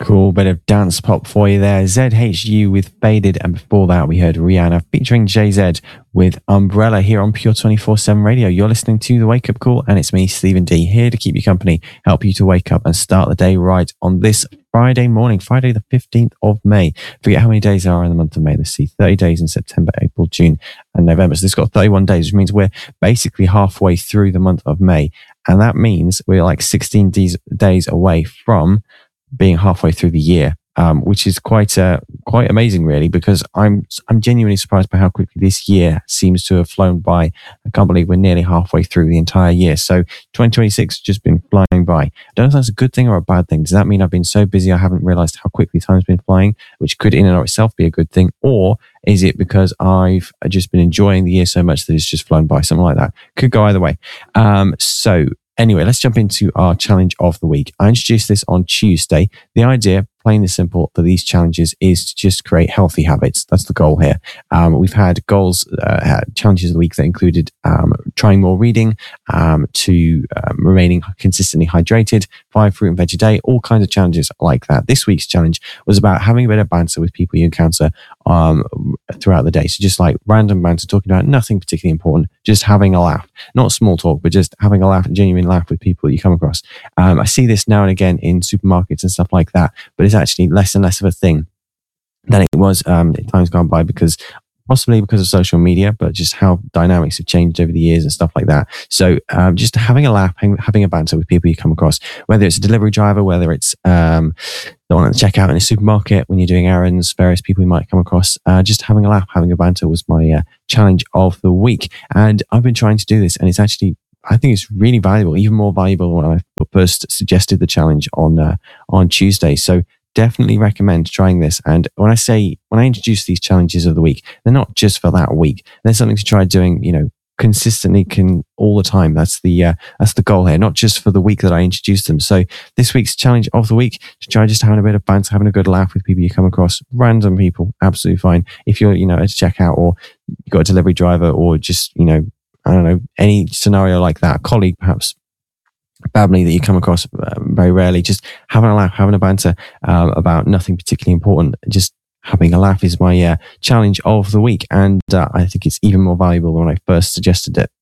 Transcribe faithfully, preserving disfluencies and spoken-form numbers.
Cool bit of dance pop for you there. Z H U with Faded, and before that we heard Rihanna featuring Jay Z with Umbrella here on Pure twenty-four seven Radio. You're listening to The Wake Up Call, and it's me, Stephen D, here to keep you company, help you to wake up and start the day right on this Friday morning, Friday the fifteenth of May. Forget how many days there are in the month of May. Let's see, thirty days in September, April, June and November. So this has got thirty-one days, which means we're basically halfway through the month of May. And that means we're like sixteen days, days away from being halfway through the year, um, which is quite uh, quite amazing, really, because I'm I'm genuinely surprised by how quickly this year seems to have flown by. I can't believe we're nearly halfway through the entire year. So twenty twenty-six has just been flying by. I don't know if that's a good thing or a bad thing. Does that mean I've been so busy I haven't realized how quickly time's been flying, which could in and of itself be a good thing? Or is it because I've just been enjoying the year so much that it's just flown by? Something like that. Could go either way. Um, so Anyway, let's jump into our challenge of the week. I introduced this on Tuesday. The idea, plain and simple, for these challenges is to just create healthy habits. That's the goal here. Um, we've had goals, uh, had challenges of the week that included um, trying more reading, um, to um, remaining consistently hydrated, five fruit and veg a day, all kinds of challenges like that. This week's challenge was about having a bit of banter with people you encounter um, throughout the day. So just like random banter, talking about nothing particularly important, just having a laugh. Not small talk, but just having a laugh, a genuine laugh with people that you come across. Um, I see this now and again in supermarkets and stuff like that, but it's actually less and less of a thing than it was um, in times gone by, because possibly because of social media, but just how dynamics have changed over the years and stuff like that. So um, just having a laugh, having a banter with people you come across, whether it's a delivery driver, whether it's um, the one at the checkout in a supermarket, when you're doing errands, various people you might come across, uh, just having a laugh, having a banter was my uh, challenge of the week. And I've been trying to do this, and it's actually, I think it's really valuable, even more valuable when I first suggested the challenge on uh, on Tuesday. So definitely recommend trying this. And when I say, when I introduce these challenges of the week, they're not just for that week. They're something to try doing, you know, consistently, can all the time. That's the uh, that's the goal here, not just for the week that I introduced them. So this week's challenge of the week, to try just having a bit of banter, having a good laugh with people you come across, random people, absolutely fine. If you're, you know, at a checkout, or you've got a delivery driver, or just, you know, I don't know, any scenario like that, a colleague perhaps, family that you come across uh, very rarely, just having a laugh, having a banter uh, about nothing particularly important, just having a laugh is my uh, challenge of the week. And uh, I think it's even more valuable than when I first suggested it.